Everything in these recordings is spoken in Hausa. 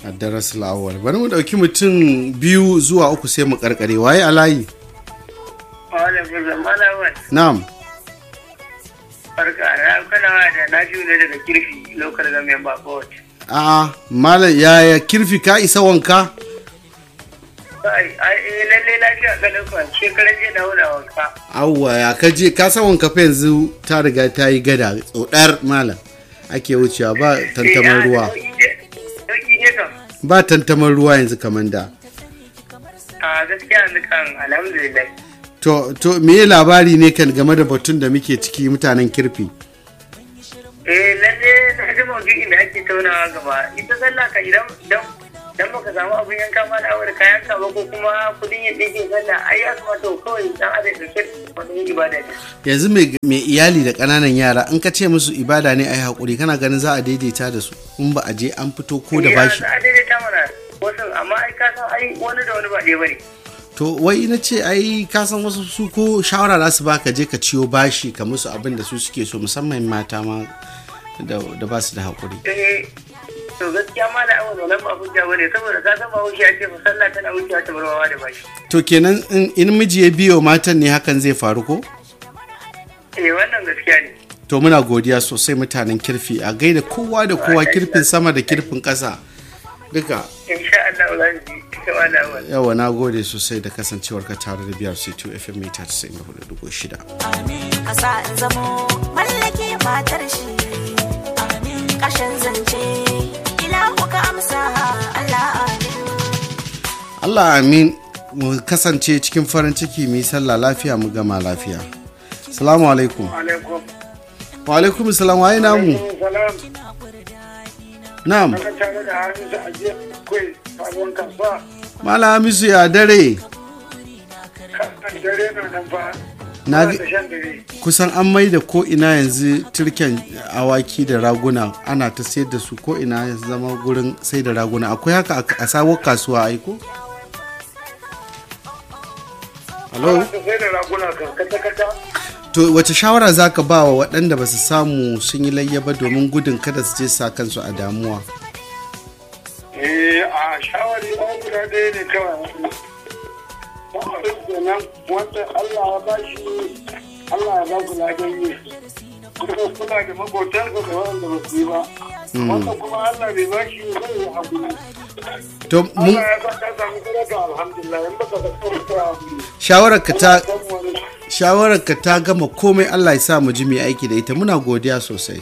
Addaras lawal. Bari mu dauki mutum 2 zuwa 3 sai mu karkare. Waye alayi? Na'am. Barka, kana da Nafi'u ne daga Kirfi local government Bapot. Malam yaya Kirfi ka isa wanka? Lalle lafiya ga lokacin shekaran jiya na wuna wanka. Awwa ya kaje ka san wanka fa yanzu ta riga ta yi gada tsodar malam. Ake wucewa ba tantaman ruwa. Ba tantaman ruwa yanzu kaman da. Gaskiya yanzu kan alhamdulillah. To me labari ne kan game da batun da muke ciki mutanen Kirfi? Lalle na ji maudu'in da ake taunawa gaba. Ita sallah ka idan baka samu abin yanka ma da awar kayan ka ba ko kuma kudin yin dinkin sallah ai ya kamata kawai dan adam da ke wani ibada ne. Yanzu mai iyali da ƙananan yara in ka ce musu ibada ne ai hakuri kana ganin za a daidaita da su in ba a je an fito ko da bashi. Za a daidaita mana wasu amma ai ka san ai wani da wani ba ɗaya bane. To wai na ce ai ka san wasu su ko shawara za su baka je ka ciyo bashi ka musu abin da su suke so musamman mata ma da ba su da hakuri. To gaskiya ma da awon wannan ba hujja bane saboda ka san ba hujja ce fa sallah tana hujja ta barwawa da bashi. To kenan in miji ya biyo matan ne hakan zai faru ko? Wannan gaskiya ne. To muna godiya sosai mutanen Kirfi a gaida kowa da kowa kirfin sama da kirfin ƙasa duka. Insha Allah za ji. Yawa na gode sosai da kasancewar ka tare da biyar C2 FM mita 94.6. Kasa in zamo mallake matar shi. Kashin zance. Allah amin mu kasance cikin farin ciki mu yi sallah lafiya mu gama lafiya. Assalamu alaikum. Wa alaikum salam waye namu? Na'am. Mala Hamisu ya dare. Na kusan an mai da ko ina yanzu turken awaki da raguna ana ta sayar da su ko ina ya zama gurin sai da raguna akwai haka a sabon kasuwa aiko? Hello? To wace shawara za ka ba wa waɗanda ba su samu sun yi layya ba domin gudun kada su je sa kansu a damuwa? A shawari ba guda ɗaya ne kawai. Wanda Allah ya ba shi Allah ya ba ku ladan yi kuma kuna da makotan ku da wanda ba su yi ba wanda kuma Allah bai ba shi zai yi hakuri to mun Allah ya ba ka samu sadaka alhamdulillah in baka da shawararka ta gama komai Allah ya sa mu ji mai aiki da ita muna godiya sosai.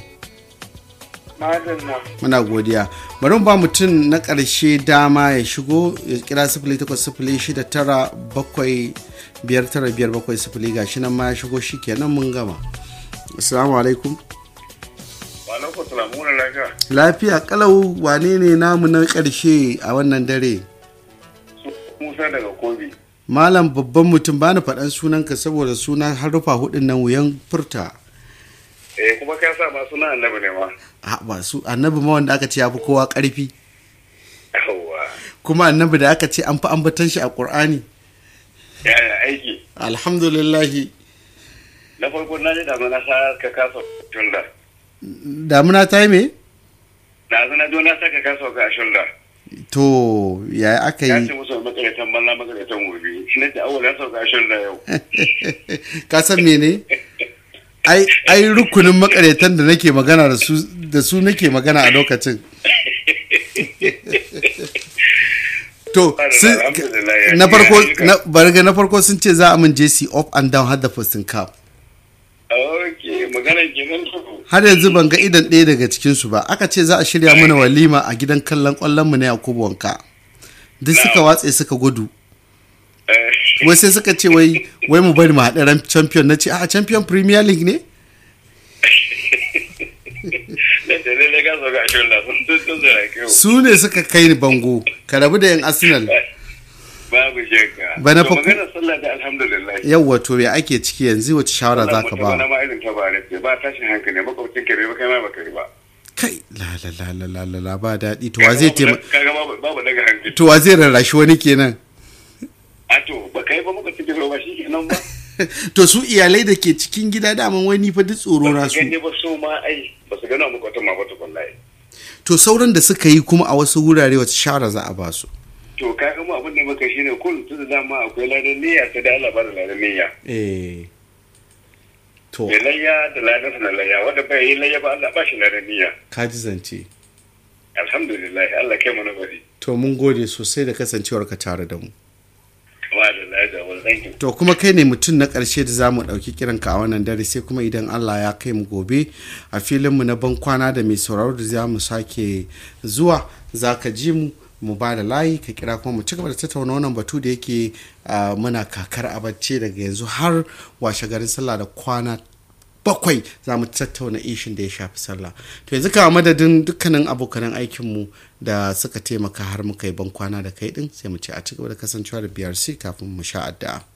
Muna godiya. Bari mu ba mutum na ƙarshe dama ya shigo ya kira 0806975597 gashi nan ma ya shigo shi kenan mun gama. Assalamu alaikum. Wa alaikum salam wa lafiya. Lafiya kalau wane ne namu na ƙarshe a wannan dare? Musa daga Kobi. Malam babban mutum bani faɗan sunanka saboda suna harufa hudun nan wuyan furta. Kuma ka sa ba suna annabi ne ma. Ba su annabi ma wanda aka ce ya fi kowa ƙarfi. Yawwa. Kuma annabi da aka ce an fi ambatan shi a Ƙur'ani. Yaya aiki. Alhamdulillahi. Na farko na ji damuna sa ka kasa shulda. Damuna ta yi me? Na zo na saka kasa ka shulda. To yaya aka yi? Ya ce musu makaratan balla makaratan gobe. Shi ne da awal ya sauka shulda yau. Ka san mene? ai rukunin makaretan da nake magana da su nake magana a lokacin. To na farko sun ce za a min JC up and down har da posting cap. Okay, magana kenan su. Har yanzu ban ga idan ɗaya daga cikin su ba. Aka ce za a shirya mana walima a gidan kallon ƙwallon mu na Yakubu Wanka. Duk suka watse suka gudu. Wai sai suka ce wai mu bari mu haɗa ran champion na ce a champion Premier League ne? Su ne suka kai ni bango ka rabu da yan Arsenal. Babu shakka. Bana fa magana sallah da alhamdulillah. Yawwa to ya ake ciki yanzu wace shawara zaka ba? Wannan ma irin ta ba tashin hankali makwabcin kare ba kai ma baka ba. Kai la ba daɗi to wa zai taimaka? Kaga babu daga hankali. To wa zai rarrashi wani kenan? To ba kai ba muka cikin ba shi kenan ba. To su iyalai da ke cikin gida daman wani fa duk tsoro na su. Gane ba su ma ai ba su gano muka wata ma ba ta wallahi. to sauran da suka yi kuma a wasu wurare wata shara za a ba su. to ka ga mu abin da muka shine kun tun da dama akwai ladan niyya sai da Allah ba da ladan niyya to da layya da ladan na layya wanda bai yi layya ba Allah ba shi ladan niyya. ka ji zance. Alhamdulillah Allah kai mana bari. To mun gode sosai da kasancewar ka tare da mu. Thank you. To kuma kai ne mutum na ƙarshe da za mu ɗauki kiranka a wannan dare sai kuma idan Allah ya kai mu gobe a filinmu na ban kwana da mai sauraro da za mu sake zuwa za ka ji mu ba da layi ka kira kuma mu ci gaba da tattauna wannan batu da yake muna kakar abacce daga yanzu har washe garin sallah da kwana 7 za mu tattauna ishin da ya shafi sallah. To yanzu ka madadin dukkanin abokanan aikinmu da suka taimaka har muka yi ban kwana da kai din sai mu ce a ci gaba da kasancewa da BRC kafin mu sha addu'a.